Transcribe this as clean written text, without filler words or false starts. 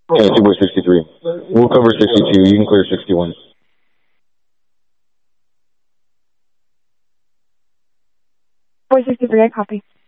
Yeah, 2-63. We'll cover 62. You can clear 61. 463, I copy.